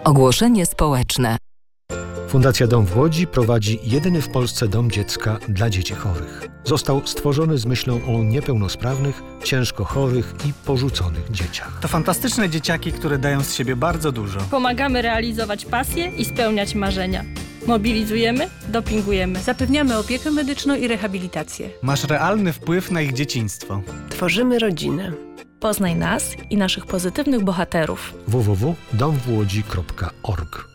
Ogłoszenie społeczne. Fundacja Dom w Łodzi prowadzi jedyny w Polsce dom dziecka dla dzieci chorych. Został stworzony z myślą o niepełnosprawnych, ciężko chorych i porzuconych dzieciach. To fantastyczne dzieciaki, które dają z siebie bardzo dużo. Pomagamy realizować pasje i spełniać marzenia. Mobilizujemy, dopingujemy. Zapewniamy opiekę medyczną i rehabilitację. Masz realny wpływ na ich dzieciństwo. Tworzymy rodzinę. Poznaj nas i naszych pozytywnych bohaterów. www.domwłodzi.org.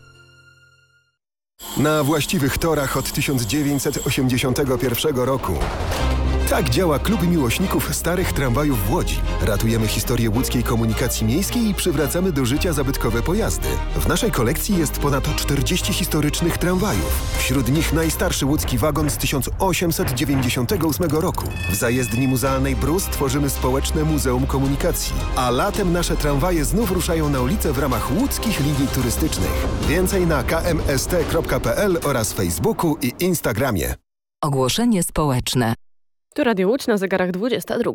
Na właściwych torach od 1981 roku. Tak działa Klub Miłośników Starych Tramwajów w Łodzi. Ratujemy historię łódzkiej komunikacji miejskiej i przywracamy do życia zabytkowe pojazdy. W naszej kolekcji jest ponad 40 historycznych tramwajów. Wśród nich najstarszy łódzki wagon z 1898 roku. W zajezdni muzealnej Brus tworzymy społeczne Muzeum Komunikacji. A latem nasze tramwaje znów ruszają na ulicę w ramach łódzkich linii turystycznych. Więcej na kmst.pl oraz Facebooku i Instagramie. Ogłoszenie społeczne. Tu Radio Łódź, na zegarach 22.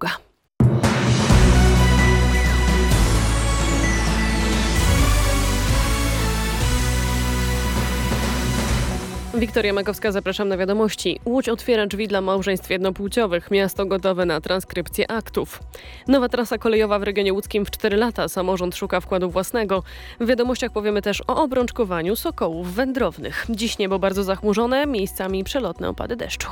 Wiktoria Makowska, zapraszam na wiadomości. Łódź otwiera drzwi dla małżeństw jednopłciowych. Miasto gotowe na transkrypcję aktów. Nowa trasa kolejowa w regionie łódzkim w 4 lata. Samorząd szuka wkładu własnego. W wiadomościach powiemy też o obrączkowaniu sokołów wędrownych. Dziś niebo bardzo zachmurzone, miejscami przelotne opady deszczu.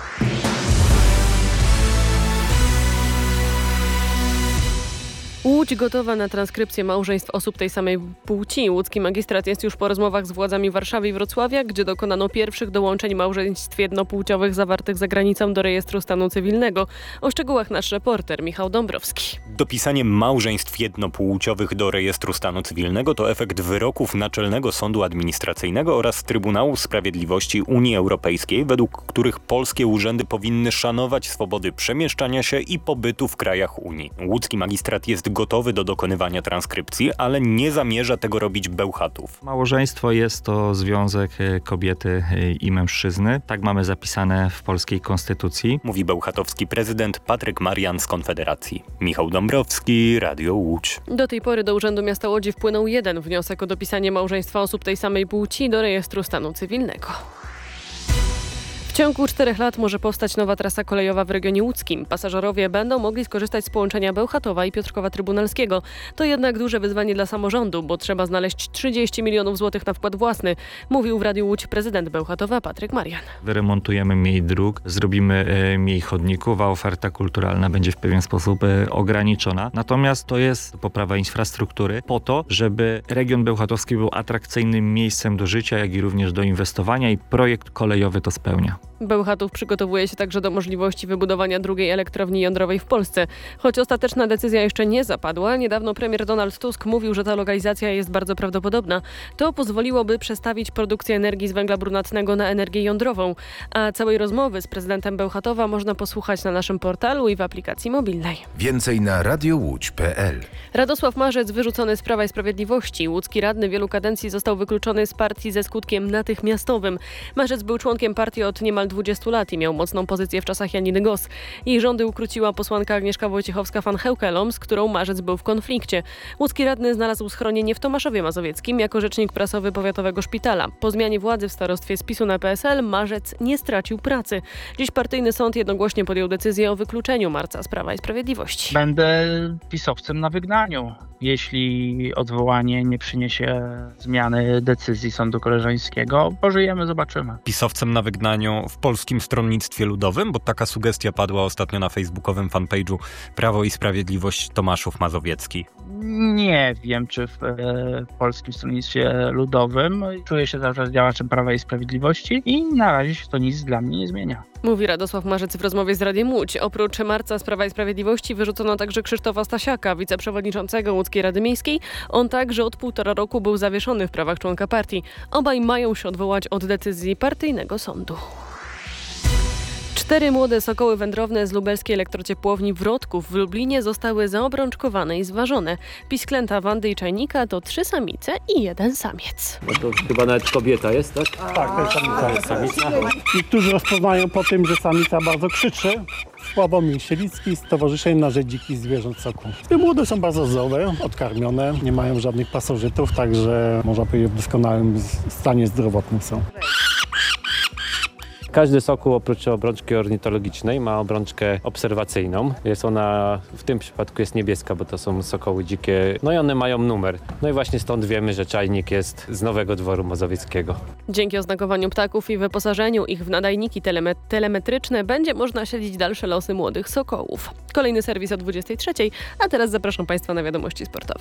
Łódź gotowa na transkrypcję małżeństw osób tej samej płci. Łódzki magistrat jest już po rozmowach z władzami Warszawy i Wrocławia, gdzie dokonano pierwszych dołączeń małżeństw jednopłciowych zawartych za granicą do rejestru stanu cywilnego. O szczegółach nasz reporter Michał Dąbrowski. Dopisanie małżeństw jednopłciowych do rejestru stanu cywilnego to efekt wyroków Naczelnego Sądu Administracyjnego oraz Trybunału Sprawiedliwości Unii Europejskiej, według których polskie urzędy powinny szanować swobody przemieszczania się i pobytu w krajach Unii. Łódzki magistrat jest gotowy do dokonywania transkrypcji, ale nie zamierza tego robić Bełchatów. Małżeństwo jest to związek kobiety i mężczyzny. Tak mamy zapisane w polskiej konstytucji. Mówi bełchatowski prezydent Patryk Marian z Konfederacji. Michał Dąbrowski, Radio Łódź. Do tej pory do Urzędu Miasta Łodzi wpłynął jeden wniosek o dopisanie małżeństwa osób tej samej płci do rejestru stanu cywilnego. W ciągu 4 lat może powstać nowa trasa kolejowa w regionie łódzkim. Pasażerowie będą mogli skorzystać z połączenia Bełchatowa i Piotrkowa Trybunalskiego. To jednak duże wyzwanie dla samorządu, bo trzeba znaleźć 30 milionów złotych na wkład własny, mówił w Radiu Łódź prezydent Bełchatowa Patryk Marian. Wyremontujemy mniej dróg, zrobimy mniej chodników, a oferta kulturalna będzie w pewien sposób ograniczona. Natomiast to jest poprawa infrastruktury po to, żeby region bełchatowski był atrakcyjnym miejscem do życia, jak i również do inwestowania i projekt kolejowy to spełnia. Bełchatów przygotowuje się także do możliwości wybudowania drugiej elektrowni jądrowej w Polsce. Choć ostateczna decyzja jeszcze nie zapadła, niedawno premier Donald Tusk mówił, że ta lokalizacja jest bardzo prawdopodobna. To pozwoliłoby przestawić produkcję energii z węgla brunatnego na energię jądrową. A całej rozmowy z prezydentem Bełchatowa można posłuchać na naszym portalu i w aplikacji mobilnej. Więcej na radiołódź.pl. Radosław Marzec wyrzucony z Prawa i Sprawiedliwości. Łódzki radny wielu kadencji został wykluczony z partii ze skutkiem natychmiastowym. Marzec był członkiem partii od niemal 20 lat i miał mocną pozycję w czasach Janiny Gos. Jej rządy ukróciła posłanka Agnieszka Wojciechowska-van Heukelom, z którą Marzec był w konflikcie. Łódzki radny znalazł schronienie w Tomaszowie Mazowieckim jako rzecznik prasowy powiatowego szpitala. Po zmianie władzy w starostwie z PiS-u na PSL Marzec nie stracił pracy. Dziś partyjny sąd jednogłośnie podjął decyzję o wykluczeniu Marca z Prawa i Sprawiedliwości. Będę pisowcem na wygnaniu, jeśli odwołanie nie przyniesie zmiany decyzji sądu koleżeńskiego. Pożyjemy, zobaczymy. Pisowcem na wygnaniu w Polskim Stronnictwie Ludowym, bo taka sugestia padła ostatnio na facebookowym fanpage'u Prawo i Sprawiedliwość Tomaszów Mazowiecki. Nie wiem, czy w Polskim Stronnictwie Ludowym. Czuję się cały czas działaczem Prawa i Sprawiedliwości i na razie się to nic dla mnie nie zmienia. Mówi Radosław Marzec w rozmowie z Radiem Łódź. Oprócz Marca z Prawa i Sprawiedliwości wyrzucono także Krzysztofa Stasiaka, wiceprzewodniczącego Łódzkiej Rady Miejskiej. On także od 1,5 roku był zawieszony w prawach członka partii. Obaj mają się odwołać od decyzji partyjnego sądu. 4 młode sokoły wędrowne z lubelskiej elektrociepłowni Wrodków w Lublinie zostały zaobrączkowane i zważone. Pisklęta Wandy i Czajnika to 3 samice i 1 samiec. No to chyba nawet kobieta jest, tak? Tak, to jest samica. Niektórzy rozpoznają po tym, że samica bardzo krzyczy. Sławomir Sielicki z Stowarzyszeniem na Rzecz Dzikich Zwierząt Sokół. Te młode są bardzo zdrowe, odkarmione, nie mają żadnych pasożytów, także można powiedzieć w doskonałym stanie zdrowotnym są. Każdy sokół oprócz obrączki ornitologicznej ma obrączkę obserwacyjną. Jest ona, w tym przypadku jest niebieska, bo to są sokoły dzikie. No i one mają numer. No i właśnie stąd wiemy, że czajnik jest z Nowego Dworu Mazowieckiego. Dzięki oznakowaniu ptaków i wyposażeniu ich w nadajniki telemetryczne będzie można śledzić dalsze losy młodych sokołów. Kolejny serwis o 23:00, a teraz zapraszam Państwa na wiadomości sportowe.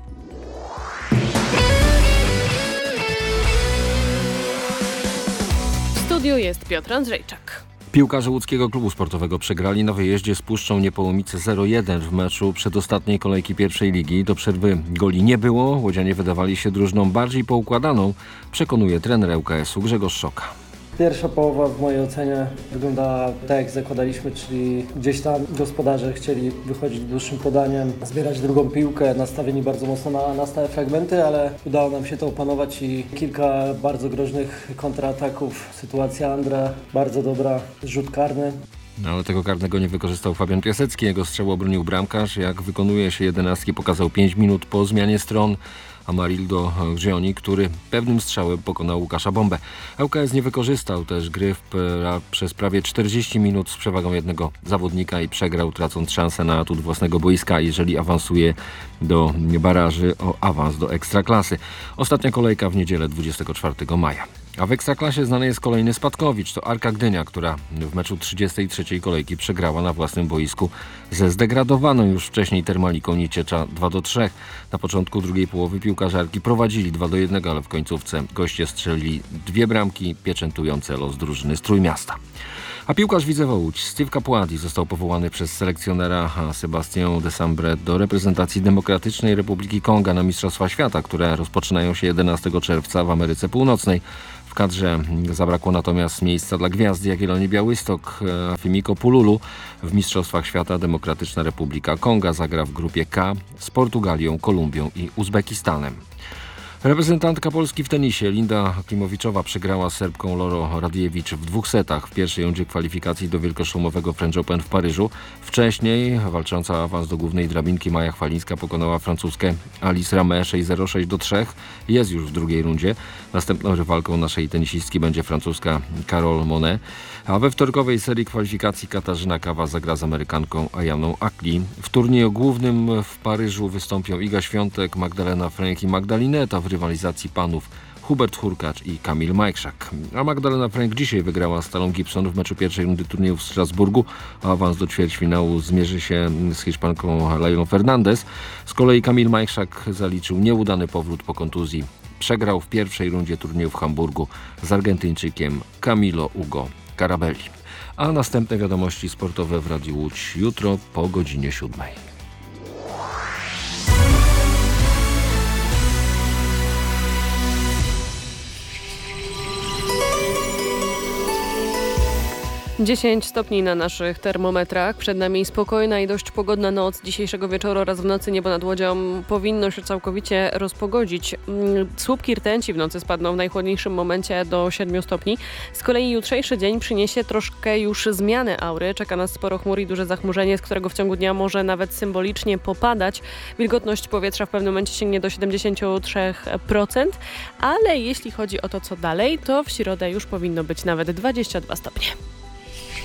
W studiu jest Piotr Andrzejczak. Piłkarze łódzkiego klubu sportowego przegrali na wyjeździe z Puszczą Niepołomice 0-1 w meczu przedostatniej kolejki pierwszej ligi. Do przerwy goli nie było. Łodzianie wydawali się drużyną bardziej poukładaną, przekonuje trener ŁKS-u Grzegorz Szoka. Pierwsza połowa w mojej ocenie wyglądała tak jak zakładaliśmy, czyli gdzieś tam gospodarze chcieli wychodzić dłuższym podaniem, zbierać drugą piłkę, nastawieni bardzo mocno na stałe fragmenty, ale udało nam się to opanować i kilka bardzo groźnych kontrataków. Sytuacja Andra, bardzo dobra, rzut karny. No, ale tego karnego nie wykorzystał Fabian Piasecki, jego strzał obronił bramkarz. Jak wykonuje się 11, pokazał 5 minut po zmianie stron. Amarildo Gzioni, który pewnym strzałem pokonał Łukasza Bombę. ŁKS nie wykorzystał też gry przez prawie 40 minut z przewagą jednego zawodnika i przegrał, tracąc szansę na atut własnego boiska, jeżeli awansuje do baraży o awans do Ekstraklasy. Ostatnia kolejka w niedzielę 24 maja. A w Ekstraklasie znany jest kolejny spadkowicz. To Arka Gdynia, która w meczu 33 kolejki przegrała na własnym boisku ze zdegradowaną już wcześniej Termaliką Nieciecza 2-3. Na początku drugiej połowy piłkarze Arki prowadzili 2-1, ale w końcówce goście strzelili 2 bramki pieczętujące los drużyny z Trójmiasta. A piłkarz Widzewa Łódź, Steve Capuati, został powołany przez selekcjonera Sebastian Desambre do reprezentacji Demokratycznej Republiki Konga na Mistrzostwa Świata, które rozpoczynają się 11 czerwca w Ameryce Północnej. W kadrze zabrakło natomiast miejsca dla gwiazdy Jagiellonii Białystok. Fimiko Pululu w Mistrzostwach Świata Demokratyczna Republika Konga zagra w grupie K z Portugalią, Kolumbią i Uzbekistanem. Reprezentantka Polski w tenisie Linda Klimowiczowa przegrała z Serbką Loro Radiewicz w 2 setach w pierwszej rundzie kwalifikacji do wielkoszlemowego French Open w Paryżu. Wcześniej walcząca o awans do głównej drabinki Maja Chwalińska pokonała francuskę Alice Ramé 6-0, 6-3. Jest już w drugiej rundzie. Następną rywalką naszej tenisistki będzie francuska Carole Monet. A we wtorkowej serii kwalifikacji Katarzyna Kawa zagra z Amerykanką Ayaną Akli. W turnieju głównym w Paryżu wystąpią Iga Świątek, Magdalena Fręch i Magdalineta, w rywalizacji panów Hubert Hurkacz i Kamil Majchrzak. A Magdalena Fręch dzisiaj wygrała z Talą Gibson w meczu pierwszej rundy turnieju w Strasburgu. Awans do ćwierćfinału zmierzy się z Hiszpanką Lailą Fernandez. Z kolei Kamil Majchrzak zaliczył nieudany powrót po kontuzji. Przegrał w pierwszej rundzie turnieju w Hamburgu z Argentyńczykiem Camilo Hugo Carabelli. A następne wiadomości sportowe w Radiu Łódź jutro po godzinie 7. 10 stopni na naszych termometrach. Przed nami spokojna i dość pogodna noc. Dzisiejszego wieczoru oraz w nocy niebo nad Łodzią powinno się całkowicie rozpogodzić. Słupki rtęci w nocy spadną w najchłodniejszym momencie do 7 stopni. Z kolei jutrzejszy dzień przyniesie troszkę już zmianę aury. Czeka nas sporo chmur i duże zachmurzenie, z którego w ciągu dnia może nawet symbolicznie popadać. Wilgotność powietrza w pewnym momencie sięgnie do 73%, ale jeśli chodzi o to, co dalej, to w środę już powinno być nawet 22 stopnie.